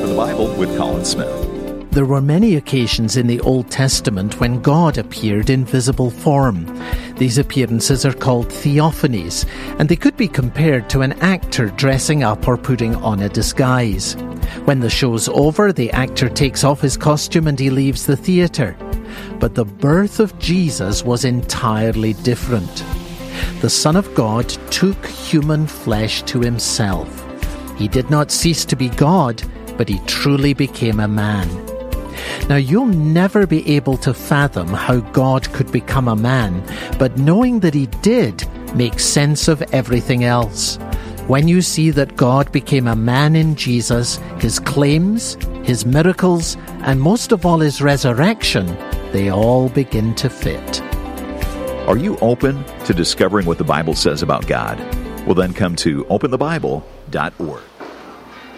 Open the Bible with Colin Smith. There were many occasions in the Old Testament when God appeared in visible form. These appearances are called theophanies, and they could be compared to an actor dressing up or putting on a disguise. When the show's over, the actor takes off his costume and he leaves the theatre. But the birth of Jesus was entirely different. The Son of God took human flesh to himself. He did not cease to be God, but he truly became a man. Now, you'll never be able to fathom how God could become a man, but knowing that he did makes sense of everything else. When you see that God became a man in Jesus, his claims, his miracles, and most of all his resurrection, they all begin to fit. Are you open to discovering what the Bible says about God? Well, then come to openthebible.org.